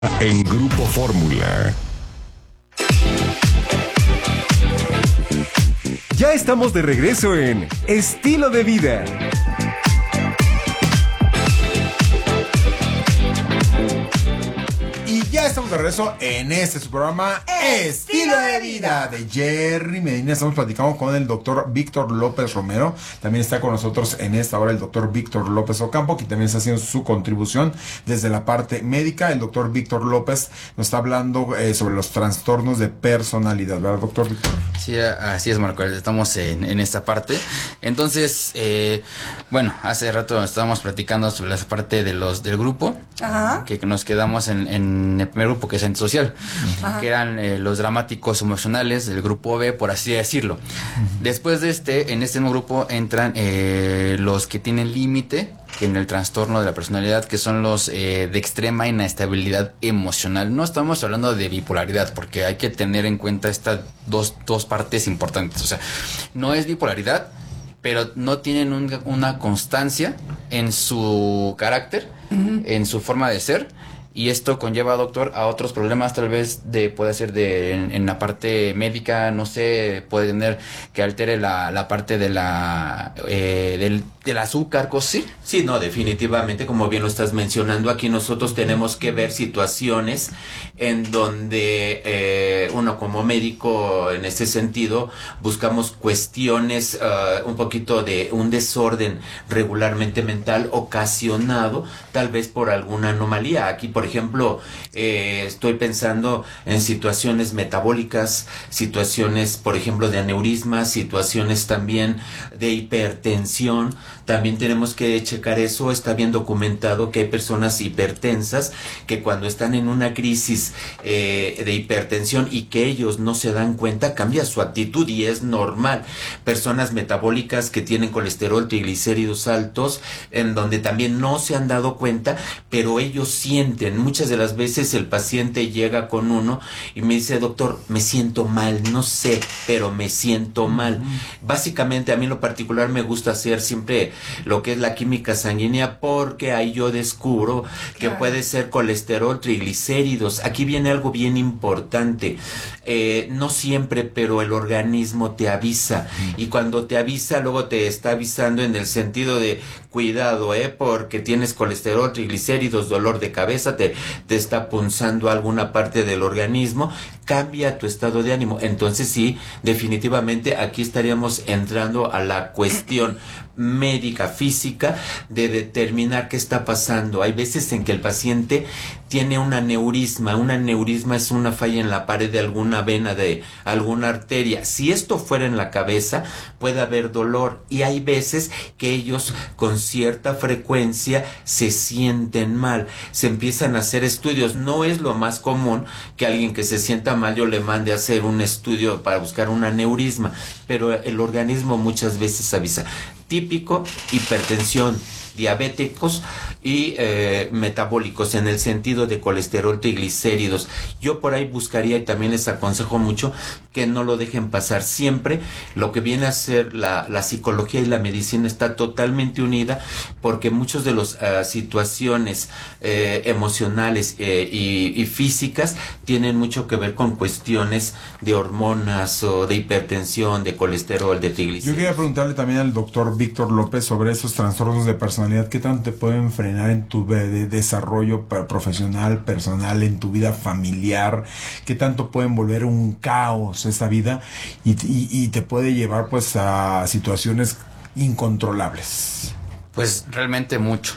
En Grupo Fórmula. Ya estamos de regreso en Estilo de Vida. Y ya estamos de regreso en su programa Estilo de Vida de Jerry Medina. Estamos platicando con el doctor Víctor López Romero. También está con nosotros en esta hora el doctor Víctor López Ocampo, que también está haciendo su contribución desde la parte médica. El doctor Víctor López nos está hablando sobre los trastornos de personalidad, ¿verdad, doctor Víctor? Sí, así es, Marco. Estamos en esta parte. Entonces, bueno, hace rato estábamos platicando sobre la parte de del grupo. Ajá. Que nos quedamos en el primer grupo, que es antisocial. Ajá. Que eran los dramáticos emocionales del grupo B, por así decirlo. Después de en este nuevo grupo entran los que tienen límite en el trastorno de la personalidad, que son los de extrema inestabilidad emocional. No estamos hablando de bipolaridad, porque hay que tener en cuenta estas dos partes importantes. O sea, no es bipolaridad, pero no tienen una constancia en su carácter, en su forma de ser. Y esto conlleva, doctor, a otros problemas, tal vez puede ser en la parte médica, no sé, puede tener que altere la parte de del azúcar, cosas así. Sí, no, definitivamente, como bien lo estás mencionando, aquí nosotros tenemos que ver situaciones en donde uno como médico, en ese sentido, buscamos cuestiones, un poquito de un desorden regularmente mental ocasionado tal vez por alguna anomalía. Aquí, por ejemplo, estoy pensando en situaciones metabólicas, situaciones, por ejemplo, de aneurisma, situaciones también de hipertensión. También tenemos que checar eso. Está bien documentado que hay personas hipertensas que cuando están en una crisis de hipertensión y que ellos no se dan cuenta, cambia su actitud y es normal. Personas metabólicas que tienen colesterol, triglicéridos altos, en donde también no se han dado cuenta, pero ellos sienten. Muchas de las veces el paciente llega con uno y me dice: doctor, me siento mal, no sé, pero me siento mal. Básicamente, a mí en lo particular me gusta hacer siempre lo que es la química sanguínea, porque ahí yo descubro que puede ser colesterol, triglicéridos. Aquí viene algo bien importante. No siempre, pero el organismo te avisa, y cuando te avisa, luego te está avisando en el sentido de cuidado, porque tienes colesterol, triglicéridos, dolor de cabeza, te está punzando alguna parte del organismo, cambia tu estado de ánimo. Entonces sí, definitivamente aquí estaríamos entrando a la cuestión médica, física, de determinar qué está pasando. Hay veces en que el paciente tiene un aneurisma. Un aneurisma es una falla en la pared de alguna vena, de alguna arteria. Si esto fuera en la cabeza, puede haber dolor, y hay veces que ellos con cierta frecuencia se sienten mal. Se empiezan a hacer estudios. No es lo más común que alguien que se sienta mal yo le mande a hacer un estudio para buscar un aneurisma, pero el organismo muchas veces avisa. Típico, hipertensión, diabéticos y metabólicos, en el sentido de colesterol, triglicéridos. Yo por ahí buscaría, y también les aconsejo mucho, que no lo dejen pasar. Siempre lo que viene a ser la psicología y la medicina está totalmente unida, porque muchas de las situaciones emocionales y físicas tienen mucho que ver con cuestiones de hormonas o de hipertensión, de colesterol, de triglicéridos. Yo quería preguntarle también al doctor Víctor López sobre esos trastornos de personalidad. ¿Qué tanto te pueden frenar en tu desarrollo profesional, personal, en tu vida familiar? ¿Qué tanto pueden volver un caos esta vida y te puede llevar pues a situaciones incontrolables? Pues realmente mucho,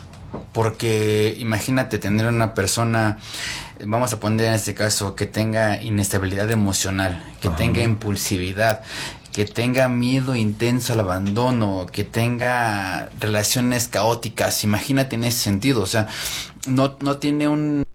porque imagínate tener una persona, vamos a poner en este caso, que tenga inestabilidad emocional, que tenga impulsividad, que tenga miedo intenso al abandono, que tenga relaciones caóticas. Imagínate en ese sentido, o sea, no tiene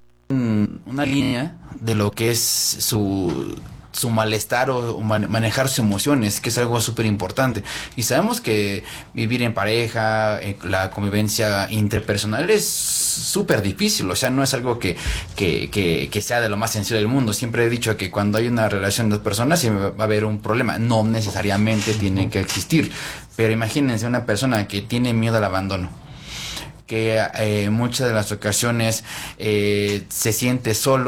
una línea de lo que es su malestar o manejar sus emociones, que es algo súper importante. Y sabemos que vivir en pareja, la convivencia interpersonal es súper difícil. O sea, no es algo que sea de lo más sencillo del mundo. Siempre he dicho que cuando hay una relación de dos personas siempre va a haber un problema. No necesariamente tiene que existir, pero imagínense una persona que tiene miedo al abandono, que muchas de las ocasiones se siente solo.